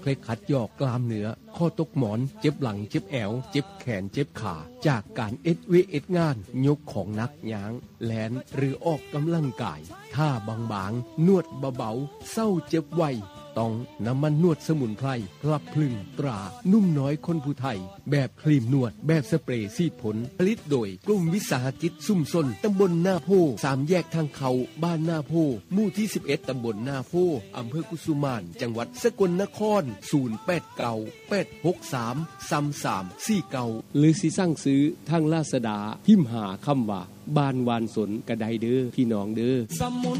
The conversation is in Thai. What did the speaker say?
เคล็ดขัดยอกกล้ามเนื้อข้อตกหมอนเจ็บหลังเจ็บแอวเจ็บแขนเจ็บขาจากการเอ็ดงานยกของหนักย้างแลนหรือออกกำลังกายท่าบางๆนวดเบาๆเศร้าเจ็บไวต้องน้ำมันนวดสมุนไพรกลับพลึงตรานุ่มน้อยคนผู้ไทยแบบครีมนวดแบบสเปรย์ซีดผลผลิตโดยกลุ่มวิสาหกิจซุ่มซนตำบลหน้าโพ3แยกทางเขาบ้านหน้าโพหมู่ที่11ตำบลหน้าโพอำเภอกุสุมานจังหวัดสกลนคร0898633349 หรือสิสั่งซื้อทางลาซาด้าพิมพ์หาคำว่าบ้านวานสนกระไดเด้อพี่น้องเด้อ